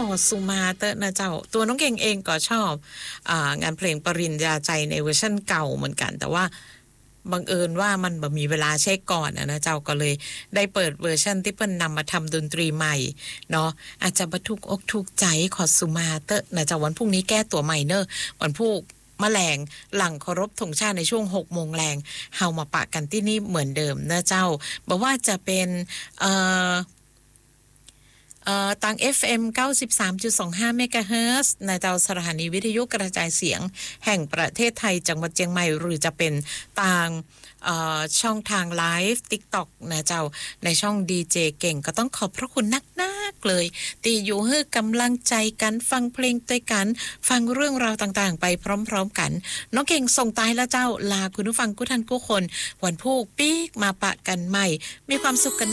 อสุมาเตอร์นะเจ้าตัวน้องเก่งเองก็ชอบงานเพลงปริญญาใจในเวอร์ชั่นเก่าเหมือนกันแต่ว่าบังเอิญว่ามันบ่มีเวลาเช็คก่อนนะเจ้าก็เลยได้เปิดเวอร์ชันที่เพิ่นนำมาทำดนตรีใหม่เนาะอาจจะบรรทุกอกถูกใจขอสุมาเตอร์นะเจ้าวันพรุ่งนี้แก้ตัวใหม่เนอะวันพรุ่งแมลงหลังเคารพธงชาติในช่วง 6 โมงแรงเฮามาปะกันที่นี่เหมือนเดิมนะเจ้าบอกว่าจะเป็นต่าง FM 93.25 เมกะเฮิรตซ์ในเจ้าสถานีวิทยุกระจายเสียงแห่งประเทศไทยจังหวัดเชียงใหม่หรือจะเป็นต่างช่องทางไลฟ์ TikTok นะเจ้าในช่องดีเจเก่งก็ต้องขอบพระคุณนักๆเลยตีอยู่ให้กำลังใจกันฟังเพลงด้วยกันฟังเรื่องราวต่างๆไปพร้อมๆกันน้องเก่งส่งตายแล้วเจ้าลาคุณผู้ฟังทุกท่านทุกคนวันพุธปีกมาปะกันใหม่มีความสุขกัน